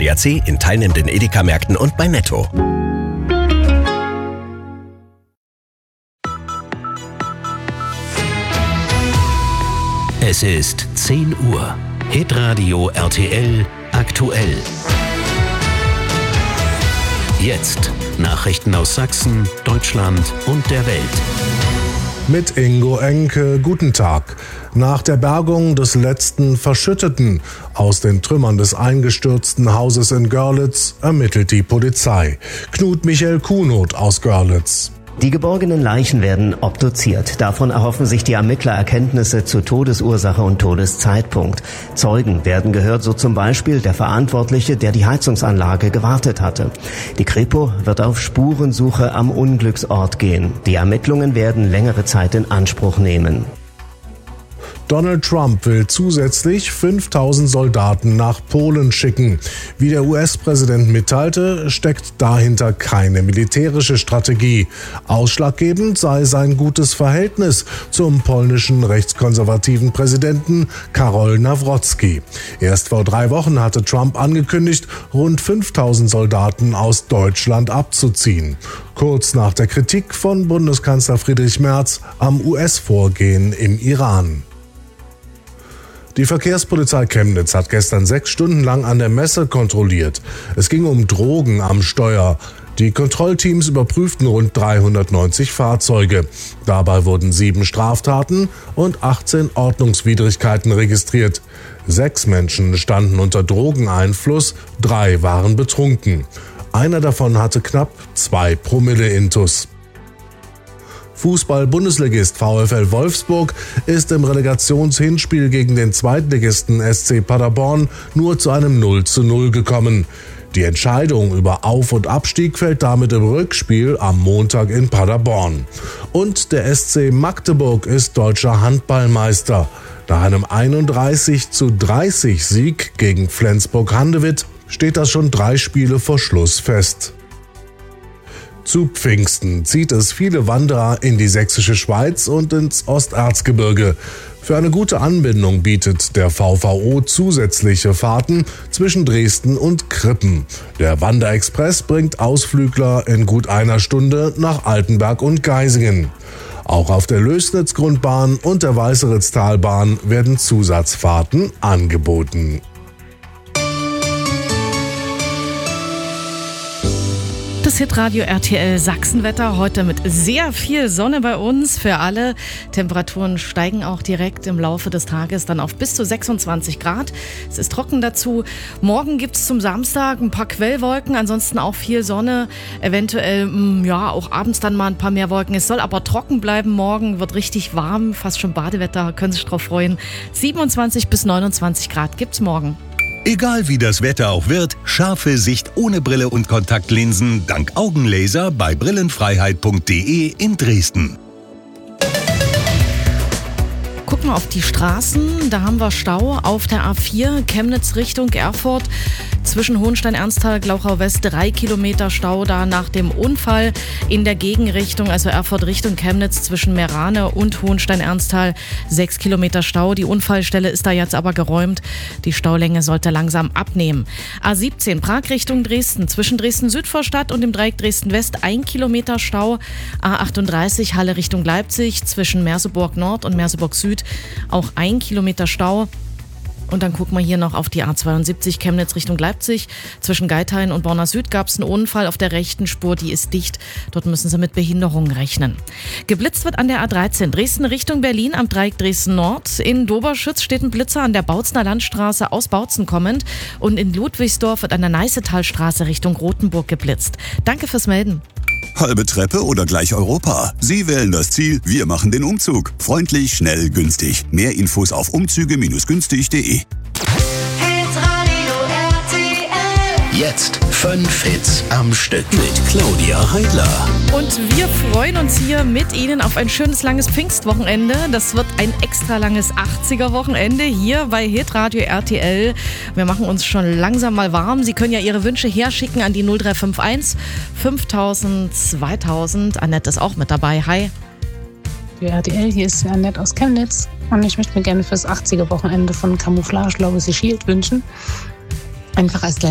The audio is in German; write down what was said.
ADAC in teilnehmenden Edeka-Märkten und bei Netto. Es ist 10 Uhr. Hitradio RTL aktuell. Jetzt Nachrichten aus Sachsen, Deutschland und der Welt. Mit Ingo Enke, guten Tag. Nach der Bergung des letzten Verschütteten aus den Trümmern des eingestürzten Hauses in Görlitz ermittelt die Polizei. Knut Michael Kuhnot aus Görlitz. Die geborgenen Leichen werden obduziert. Davon erhoffen sich die Ermittler Erkenntnisse zu Todesursache und Todeszeitpunkt. Zeugen werden gehört, so zum Beispiel der Verantwortliche, der die Heizungsanlage gewartet hatte. Die Kripo wird auf Spurensuche am Unglücksort gehen. Die Ermittlungen werden längere Zeit in Anspruch nehmen. Donald Trump will zusätzlich 5000 Soldaten nach Polen schicken. Wie der US-Präsident mitteilte, steckt dahinter keine militärische Strategie. Ausschlaggebend sei sein gutes Verhältnis zum polnischen rechtskonservativen Präsidenten Karol Nawrocki. Erst vor 3 Wochen hatte Trump angekündigt, rund 5000 Soldaten aus Deutschland abzuziehen. Kurz nach der Kritik von Bundeskanzler Friedrich Merz am US-Vorgehen im Iran. Die Verkehrspolizei Chemnitz hat gestern 6 Stunden lang an der Messe kontrolliert. Es ging um Drogen am Steuer. Die Kontrollteams überprüften rund 390 Fahrzeuge. Dabei wurden 7 Straftaten und 18 Ordnungswidrigkeiten registriert. 6 Menschen standen unter Drogeneinfluss, 3 waren betrunken. Einer davon hatte knapp 2 Promille Intus. Fußball-Bundesligist VfL Wolfsburg ist im Relegationshinspiel gegen den Zweitligisten SC Paderborn nur zu einem 0:0 gekommen. Die Entscheidung über Auf- und Abstieg fällt damit im Rückspiel am Montag in Paderborn. Und der SC Magdeburg ist deutscher Handballmeister. Nach einem 31:30 Sieg gegen Flensburg-Handewitt steht das schon 3 Spiele vor Schluss fest. Zu Pfingsten zieht es viele Wanderer in die sächsische Schweiz und ins Osterzgebirge. Für eine gute Anbindung bietet der VVO zusätzliche Fahrten zwischen Dresden und Krippen. Der Wanderexpress bringt Ausflügler in gut einer Stunde nach Altenberg und Geisingen. Auch auf der Lößnitz-Grundbahn und der Weißeritztalbahn werden Zusatzfahrten angeboten. Das Hitradio RTL Sachsenwetter heute mit sehr viel Sonne bei uns für alle. Temperaturen steigen auch direkt im Laufe des Tages dann auf bis zu 26 Grad. Es ist trocken dazu. Morgen gibt es zum Samstag ein paar Quellwolken, ansonsten auch viel Sonne. Eventuell auch abends dann mal ein paar mehr Wolken. Es soll aber trocken bleiben morgen, wird richtig warm, fast schon Badewetter, können sich drauf freuen. 27 bis 29 Grad gibt's morgen. Egal wie das Wetter auch wird, scharfe Sicht ohne Brille und Kontaktlinsen dank Augenlaser bei brillenfreiheit.de in Dresden. Gucken wir auf die Straßen, da haben wir Stau auf der A4 Chemnitz Richtung Erfurt. Zwischen Hohenstein-Ernsthal, Glauchau West 3 Kilometer Stau da nach dem Unfall in der Gegenrichtung, also Erfurt Richtung Chemnitz zwischen Merane und Hohenstein-Ernsthal 6 Kilometer Stau. Die Unfallstelle ist da jetzt aber geräumt. Die Staulänge sollte langsam abnehmen. A17 Prag Richtung Dresden zwischen Dresden-Südvorstadt und dem Dreieck Dresden-West 1 Kilometer Stau. A38 Halle Richtung Leipzig zwischen Merseburg Nord und Merseburg Süd auch 1 Kilometer Stau. Und dann gucken wir hier noch auf die A72 Chemnitz Richtung Leipzig. Zwischen Geithain und Borna Süd gab es einen Unfall auf der rechten Spur, die ist dicht. Dort müssen Sie mit Behinderungen rechnen. Geblitzt wird an der A13 Dresden Richtung Berlin am Dreieck Dresden Nord. In Doberschütz steht ein Blitzer an der Bautzner Landstraße aus Bautzen kommend. Und in Ludwigsdorf wird an der Neißetalstraße Richtung Rothenburg geblitzt. Danke fürs Melden. Halbe Treppe oder gleich Europa? Sie wählen das Ziel, wir machen den Umzug. Freundlich, schnell, günstig. Mehr Infos auf umzüge-günstig.de. Jetzt 5 Hits am Stück mit Claudia Heidler. Und wir freuen uns hier mit Ihnen auf ein schönes, langes Pfingstwochenende. Das wird ein extra langes 80er-Wochenende hier bei Hitradio RTL. Wir machen uns schon langsam mal warm. Sie können ja Ihre Wünsche herschicken an die 0351 5000 2000. Annette ist auch mit dabei. Hi. Für RTL, hier ist Annette aus Chemnitz. Und ich möchte mir gerne fürs 80er-Wochenende von Camouflage Legacy Shield wünschen. Einfach als